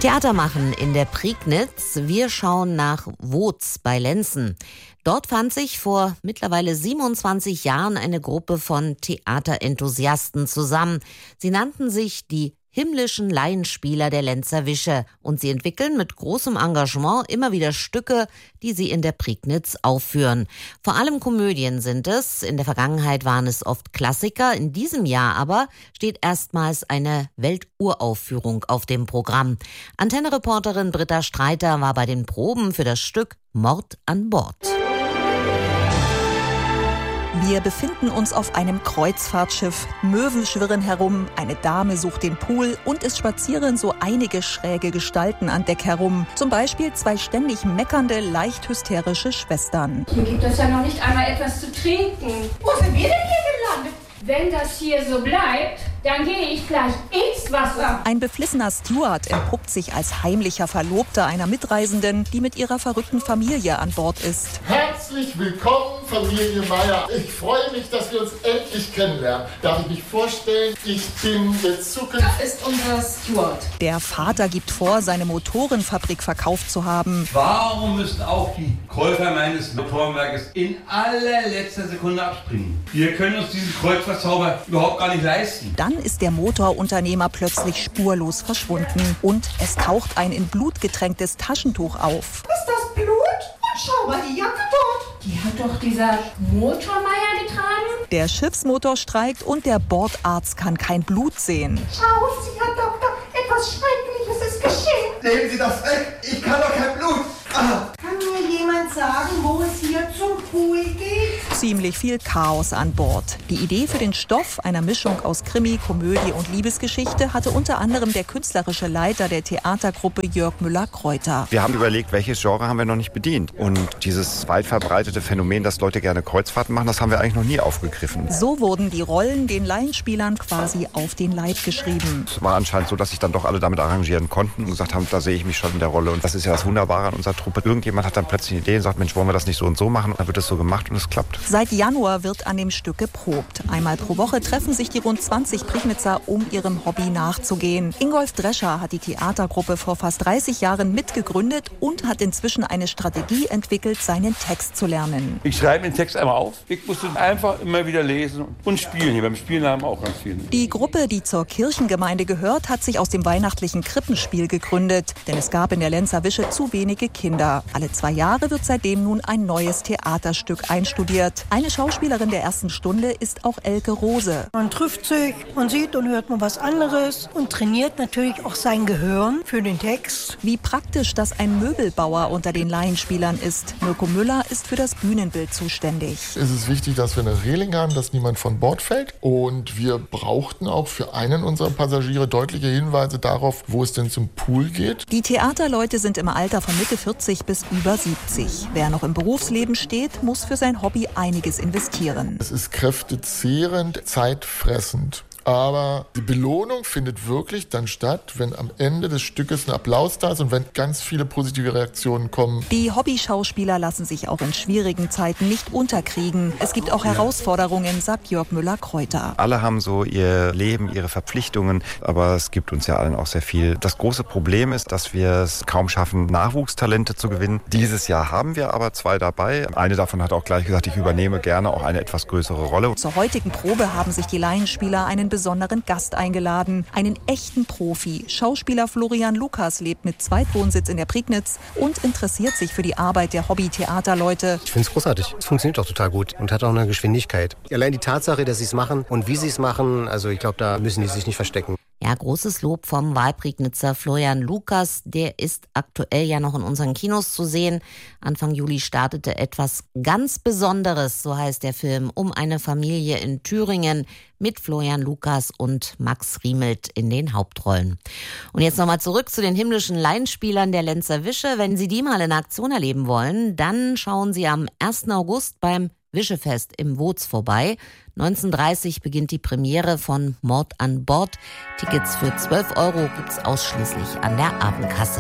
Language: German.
Theater machen in der Prignitz. Wir schauen nach Woz bei Lenzen. Dort fand sich vor mittlerweile 27 Jahren eine Gruppe von Theaterenthusiasten zusammen. Sie nannten sich die himmlischen Laienspieler der Lenzer Wische und sie entwickeln mit großem Engagement immer wieder Stücke, die sie in der Prignitz aufführen. Vor allem Komödien sind es. In der Vergangenheit waren es oft Klassiker. In diesem Jahr aber steht erstmals eine Welturaufführung auf dem Programm. Antenne-Reporterin Britta Streiter war bei den Proben für das Stück Mord an Bord. Wir befinden uns auf einem Kreuzfahrtschiff. Möwen schwirren herum, eine Dame sucht den Pool und es spazieren so einige schräge Gestalten an Deck herum. Zum Beispiel 2 ständig meckernde, leicht hysterische Schwestern. Hier gibt es ja noch nicht einmal etwas zu trinken. Wo sind wir denn hier gelandet? Wenn das hier so bleibt, dann gehe ich gleich ins Wasser. Ein beflissener Steward entpuppt sich als heimlicher Verlobter einer Mitreisenden, die mit ihrer verrückten Familie an Bord ist. Herzlich willkommen, Familie Meier. Ich freue mich, dass wir uns endlich kennenlernen. Darf ich mich vorstellen? Ich bin der Zukunft. Das ist unser Steward. Der Vater gibt vor, seine Motorenfabrik verkauft zu haben. Warum müssen auch die Käufer meines Motorenwerkes in allerletzter Sekunde abspringen? Wir können uns diesen Kreuzfahrtzauber überhaupt gar nicht leisten. Dann ist der Motorunternehmer plötzlich spurlos verschwunden und es taucht ein in Blut getränktes Taschentuch auf. Ist das Blut? Und schau mal, die Jacke dort. Die hat doch dieser Motormeier getragen. Der Schiffsmotor streikt und der Bordarzt kann kein Blut sehen. Schauen Sie, Herr Doktor, etwas Schreckliches ist geschehen. Nehmen Sie das weg! Ich kann doch kein Blut! Kann mir jemand sagen, wo es hier zum Pool geht? Ziemlich viel Chaos an Bord. Die Idee für den Stoff, einer Mischung aus Krimi, Komödie und Liebesgeschichte, hatte unter anderem der künstlerische Leiter der Theatergruppe Jörg Müller-Kreuter. Wir haben überlegt, welches Genre haben wir noch nicht bedient. Und dieses weit verbreitete Phänomen, dass Leute gerne Kreuzfahrten machen, das haben wir eigentlich noch nie aufgegriffen. So wurden die Rollen den Laienspielern quasi auf den Leib geschrieben. Es war anscheinend so, dass sich dann doch alle damit arrangieren konnten und gesagt haben, da sehe ich mich schon in der Rolle. Und das ist ja das Wunderbare an unserer Truppe. Irgendjemand hat dann plötzlich eine Idee und sagt, Mensch, wollen wir das nicht so und so machen? Und dann wird das so gemacht und es klappt. Seit Januar wird an dem Stück geprobt. Einmal pro Woche treffen sich die rund 20 Prignitzer, um ihrem Hobby nachzugehen. Ingolf Drescher hat die Theatergruppe vor fast 30 Jahren mitgegründet und hat inzwischen eine Strategie entwickelt, seinen Text zu lernen. Ich schreibe den Text einmal auf. Ich muss ihn einfach immer wieder lesen und spielen. Hier beim Spielen haben wir auch ganz viel. Die Gruppe, die zur Kirchengemeinde gehört, hat sich aus dem weihnachtlichen Krippenspiel gegründet. Denn es gab in der Lenzer Wische zu wenige Kinder. Alle 2 Jahre wird seitdem nun ein neues Theaterstück einstudiert. Eine Schauspielerin der ersten Stunde ist auch Elke Rose. Man trifft sich, man sieht und hört mal was anderes und trainiert natürlich auch sein Gehirn für den Text. Wie praktisch, dass ein Möbelbauer unter den Laienspielern ist. Mirko Müller ist für das Bühnenbild zuständig. Es ist wichtig, dass wir eine Reling haben, dass niemand von Bord fällt. Und wir brauchten auch für einen unserer Passagiere deutliche Hinweise darauf, wo es denn zum Pool geht. Die Theaterleute sind im Alter von Mitte 40 bis über 70. Wer noch im Berufsleben steht, muss für sein Hobby einiges investieren. Es ist kräftezehrend, zeitfressend. Aber die Belohnung findet wirklich dann statt, wenn am Ende des Stückes ein Applaus da ist und wenn ganz viele positive Reaktionen kommen. Die Hobbyschauspieler lassen sich auch in schwierigen Zeiten nicht unterkriegen. Es gibt auch Herausforderungen, sagt Jörg Müller-Kreuter. Alle haben so ihr Leben, ihre Verpflichtungen, aber es gibt uns ja allen auch sehr viel. Das große Problem ist, dass wir es kaum schaffen, Nachwuchstalente zu gewinnen. Dieses Jahr haben wir aber 2 dabei. Eine davon hat auch gleich gesagt, ich übernehme gerne auch eine etwas größere Rolle. Zur heutigen Probe haben sich die Laienspieler einen besonderen Gast eingeladen, einen echten Profi. Schauspieler Florian Lukas lebt mit Zweitwohnsitz in der Prignitz und interessiert sich für die Arbeit der Hobby-Theaterleute. Ich finde es großartig. Es funktioniert auch total gut und hat auch eine Geschwindigkeit. Allein die Tatsache, dass sie es machen und wie sie es machen, also ich glaube, da müssen die sich nicht verstecken. Ja, großes Lob vom Wahlprignitzer Florian Lukas. Der ist aktuell ja noch in unseren Kinos zu sehen. Anfang Juli startete etwas ganz Besonderes, so heißt der Film, um eine Familie in Thüringen mit Florian Lukas und Max Riemelt in den Hauptrollen. Und jetzt nochmal zurück zu den himmlischen Laienspielern der Lenzer Wische. Wenn Sie die mal in Aktion erleben wollen, dann schauen Sie am 1. August beim Wischefest im Woz vorbei. 19:30 beginnt die Premiere von Mord an Bord. Tickets für 12 € gibt's ausschließlich an der Abendkasse.